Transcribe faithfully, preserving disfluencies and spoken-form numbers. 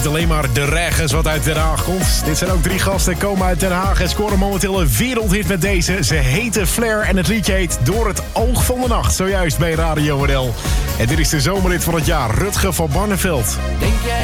niet alleen maar de regens wat uit Den Haag komt. Dit zijn ook drie gasten, komen uit Den Haag en scoren momenteel een wereldhit met deze. Ze heten Flair en het liedje heet Door het oog van de nacht. Zojuist bij Radio N L. En dit is de zomerhit van het jaar, Rutger van Barneveld. Denk jij